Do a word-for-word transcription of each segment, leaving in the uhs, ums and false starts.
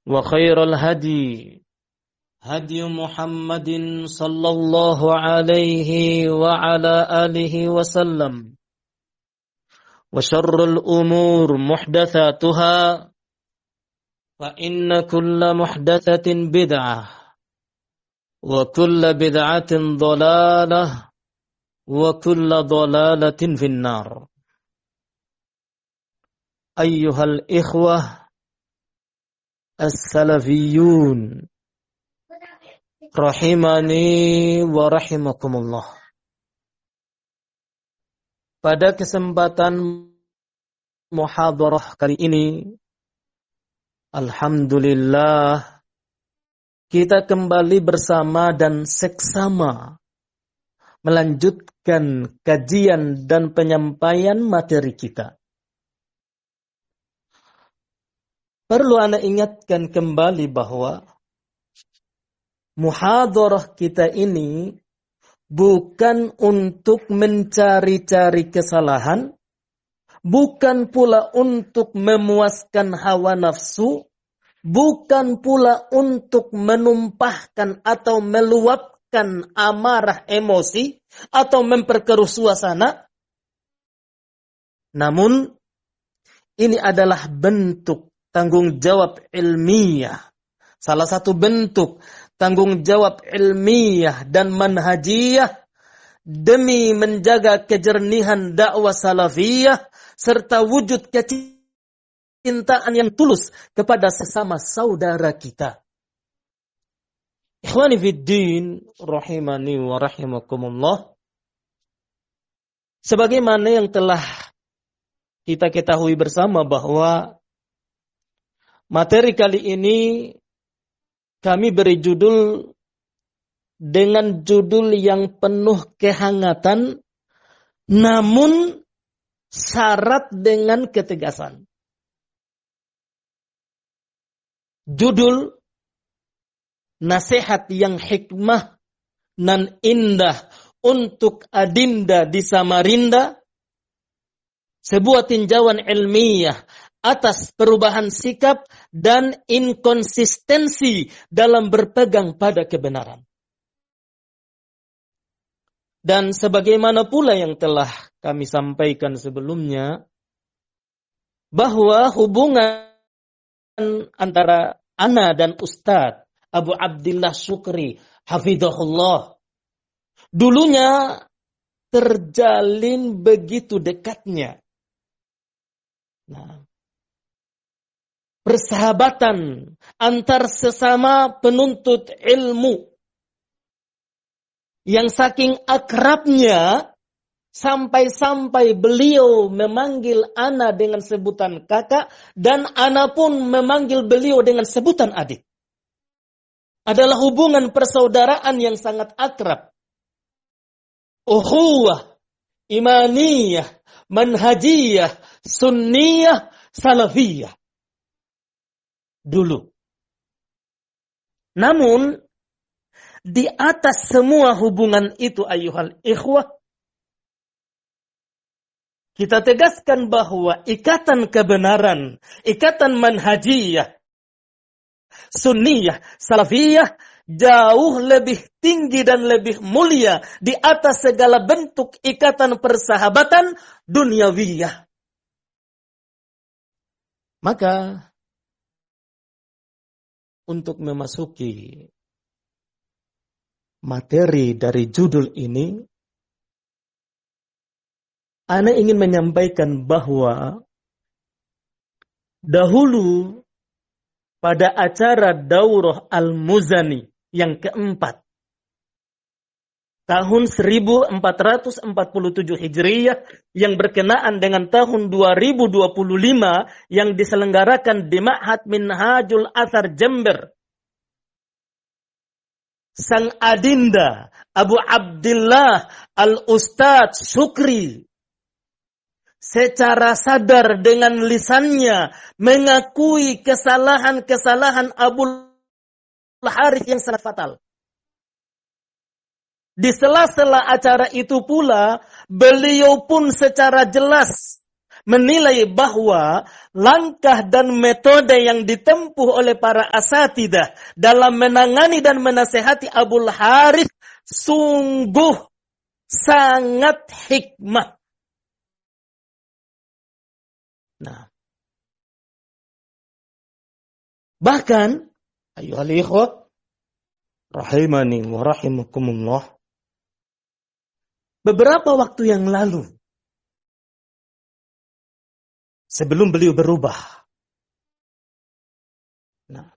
وخير الهدي هدي محمد صلى الله عليه وعلى آله وسلم وشر الأمور محدثاتها فإن كل محدثة بدعة وكل بدعة ضلالة وكل ضلالة في النار. أيها الإخوة as-salafiyun rahimani wa rahimakumullah. Pada kesempatan muhadharah kali ini, alhamdulillah kita kembali bersama dan seksama melanjutkan kajian dan penyampaian materi kita. Perlu Anda ingatkan kembali bahwa muhadharah kita ini bukan untuk mencari-cari kesalahan, bukan pula untuk memuaskan hawa nafsu, bukan pula untuk menumpahkan atau meluapkan amarah emosi atau memperkeruh suasana. Namun ini adalah bentuk tanggung jawab ilmiah. Salah satu bentuk tanggung jawab ilmiah dan manhajiyah demi menjaga kejernihan dakwah salafiyah serta wujud kecintaan yang tulus kepada sesama saudara kita. Ikhwani fid din rahimani wa rahimakumullah. Sebagaimana yang telah kita ketahui bersama bahwa materi kali ini kami beri judul dengan judul yang penuh kehangatan namun syarat dengan ketegasan. Judul nasihat yang hikmah dan indah untuk adinda di Samarinda, sebuah tinjauan ilmiah atas perubahan sikap dan inkonsistensi dalam berpegang pada kebenaran. Dan sebagaimana pula yang telah kami sampaikan sebelumnya, bahwa hubungan antara ana dan Ustadz Abu Abdillah Syukri hafizahullah dulunya terjalin begitu dekatnya. Nah, persahabatan antar sesama penuntut ilmu yang saking akrabnya sampai-sampai beliau memanggil ana dengan sebutan kakak dan ana pun memanggil beliau dengan sebutan adik. Adalah hubungan persaudaraan yang sangat akrab. Ukhuwah, imaniyah, manhajiyah, sunniyah, salafiyah. Dulu. Namun, di atas semua hubungan itu ayuhal ikhwah, kita tegaskan bahwa ikatan kebenaran, ikatan manhajiyah, sunniyah, salafiyah, jauh lebih tinggi dan lebih mulia di atas segala bentuk ikatan persahabatan duniawiyah. Maka, untuk memasuki materi dari judul ini, Ana ingin menyampaikan bahwa dahulu pada acara Daurah Al-Muzani yang keempat, tahun seribu empat ratus empat puluh tujuh Hijriyah yang berkenaan dengan tahun dua ribu dua puluh lima yang diselenggarakan di Ma'had Minhajul Athar Jember. Sang adinda Abu Abdillah Al-Ustadz Syukri secara sadar dengan lisannya mengakui kesalahan-kesalahan Abu Harith yang sangat fatal. Di sela-sela acara itu pula, beliau pun secara jelas menilai bahwa langkah dan metode yang ditempuh oleh para asatidah dalam menangani dan menasehati Abul Harith sungguh sangat hikmah. Nah, bahkan, ayyuhal ikhwah, rahimani wa rahimakumullah, beberapa waktu yang lalu, sebelum beliau berubah, nah,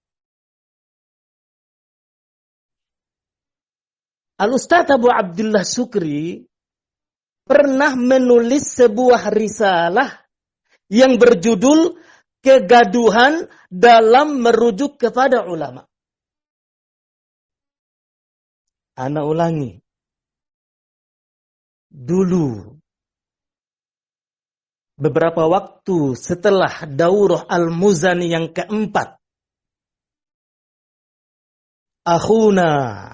Al-Ustadz Abu Abdullah Sukri pernah menulis sebuah risalah yang berjudul Kegaduhan dalam Merujuk kepada Ulama. Ana ulangi. Dulu, beberapa waktu setelah Daurah Al-Muzani yang keempat, akhuna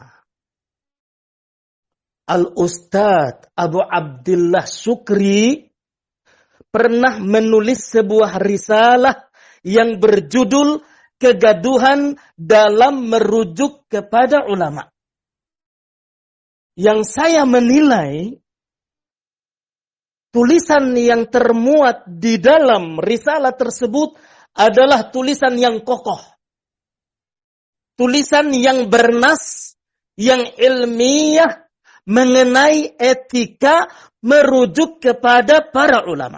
Al-Ustadz Abu Abdullah Sukri pernah menulis sebuah risalah yang berjudul Kegaduhan dalam Merujuk kepada Ulama. Yang saya menilai tulisan yang termuat di dalam risalah tersebut adalah tulisan yang kokoh. Tulisan yang bernas, yang ilmiah mengenai etika merujuk kepada para ulama.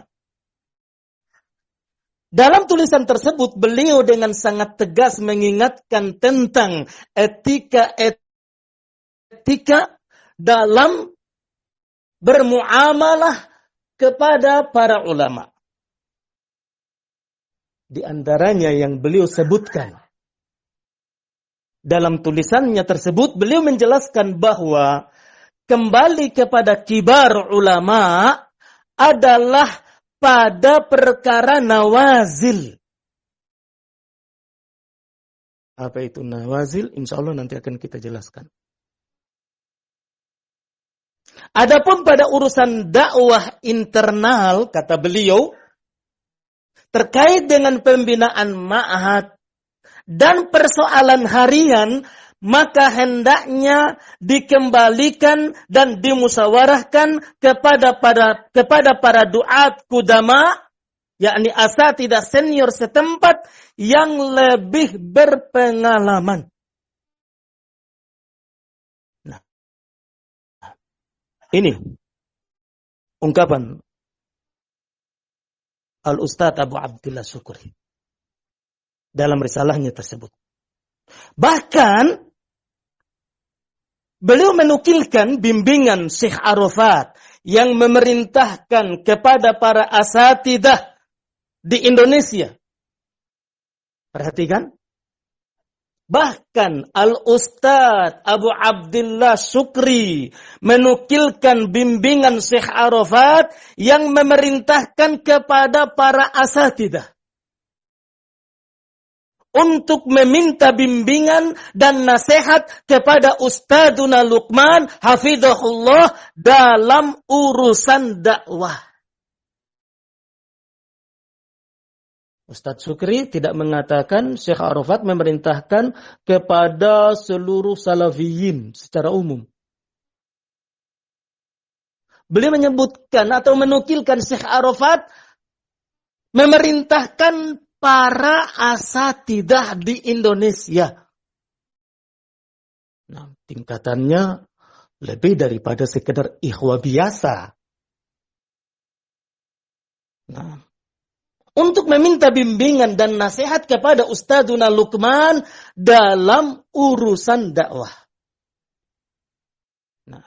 Dalam tulisan tersebut, beliau dengan sangat tegas mengingatkan tentang etika-etika dalam bermuamalah kepada para ulama. Di antaranya yang beliau sebutkan. Dalam tulisannya tersebut, beliau menjelaskan bahwa kembali kepada kibar ulama adalah pada perkara nawazil. Apa itu nawazil? Insya Allah nanti akan kita jelaskan. Adapun pada urusan dakwah internal, kata beliau, terkait dengan pembinaan ma'had dan persoalan harian, maka hendaknya dikembalikan dan dimusyawarahkan kepada para kepada para duat kudama, yakni asatidah senior setempat yang lebih berpengalaman. Nah, ini ungkapan Al-Ustadz Abu Abdullah Sukri dalam risalahnya tersebut. Bahkan beliau menukilkan bimbingan Syekh Arafat yang memerintahkan kepada para asatidah di Indonesia. Perhatikan. Bahkan Al-Ustadz Abu Abdullah Sukri menukilkan bimbingan Syekh Arafat yang memerintahkan kepada para asatidah untuk meminta bimbingan dan nasihat kepada Ustaduna Luqman hafizahullah dalam urusan dakwah. Ustadz Sukri tidak mengatakan Syekh Arafat memerintahkan kepada seluruh salafiyin secara umum. Beliau menyebutkan atau menukilkan Syekh Arafat memerintahkan para asatidah di Indonesia. Nah, tingkatannya lebih daripada sekedar ikhwah biasa. Nah, untuk meminta bimbingan dan nasihat kepada Ustaduna Luqman dalam urusan dakwah. Nah,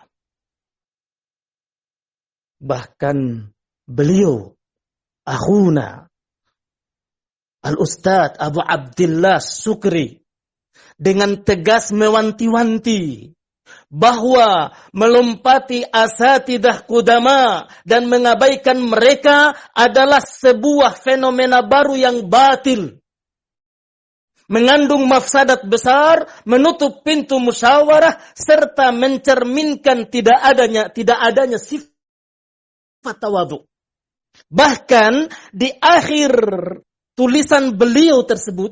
bahkan beliau, akhuna Al-Ustadz Abu Abdullah Sukri dengan tegas mewanti-wanti bahwa melompati asatidah kudama dan mengabaikan mereka adalah sebuah fenomena baru yang batil, mengandung mafsadat besar, menutup pintu musyawarah serta mencerminkan tidak adanya tidak adanya sifat tawadhu. Bahkan di akhir tulisan beliau tersebut,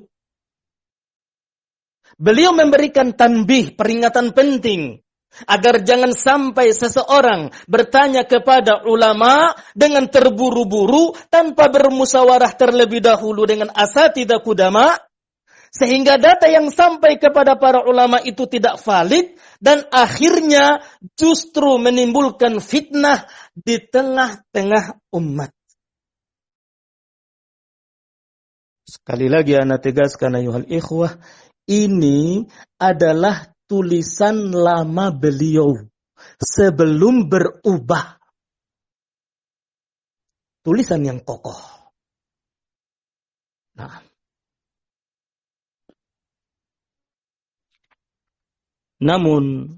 beliau memberikan tanbih, peringatan penting, agar jangan sampai seseorang bertanya kepada ulama dengan terburu-buru tanpa bermusyawarah terlebih dahulu dengan asatidzah qudama, sehingga data yang sampai kepada para ulama itu tidak valid dan akhirnya justru menimbulkan fitnah di tengah-tengah umat. Sekali lagi ana tegaskan ayuhal ikhwah, ini adalah tulisan lama beliau sebelum berubah. Tulisan yang kokoh. Nah. Namun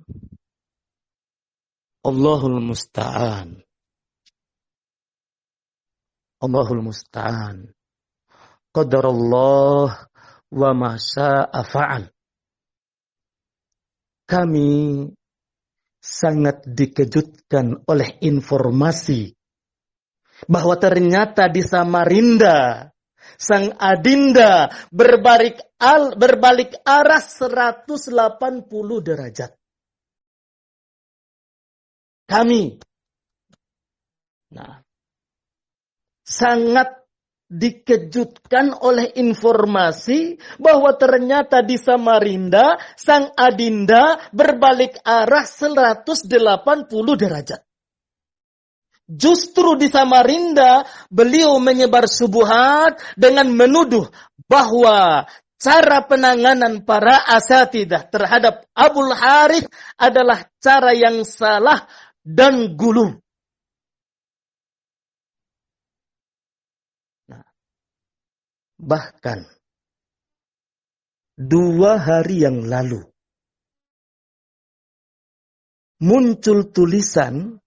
Allahul Musta'an. Allahul Musta'an. Qadarullah wa ma syaa fa'al. Kami sangat dikejutkan oleh informasi bahwa ternyata di Samarinda sang adinda berbalik al berbalik arah seratus delapan puluh derajat. Kami nah sangat dikejutkan oleh informasi bahwa ternyata di Samarinda sang adinda berbalik arah seratus delapan puluh derajat. Justru di Samarinda beliau menyebar syubhat dengan menuduh bahwa cara penanganan para asatidzah terhadap Abul Harith adalah cara yang salah dan gulu. Bahkan dua hari yang lalu muncul tulisan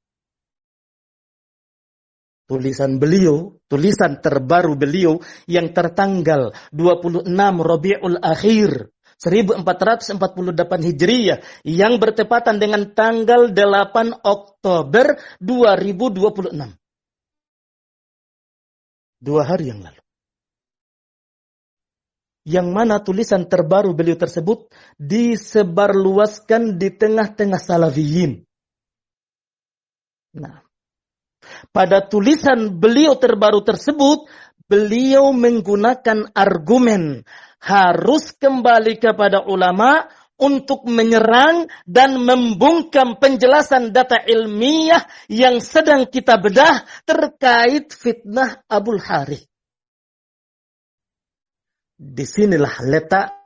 tulisan beliau, tulisan terbaru beliau yang tertanggal dua puluh enam Rabiul Akhir seribu empat ratus empat puluh delapan Hijriyah yang bertepatan dengan tanggal delapan Oktober dua ribu dua puluh enam. Dua hari yang lalu. Yang mana tulisan terbaru beliau tersebut disebarluaskan di tengah-tengah salafiyin. Nah, pada tulisan beliau terbaru tersebut, beliau menggunakan argumen harus kembali kepada ulama untuk menyerang dan membungkam penjelasan data ilmiah yang sedang kita bedah terkait fitnah Abul Harith. Disinilah letak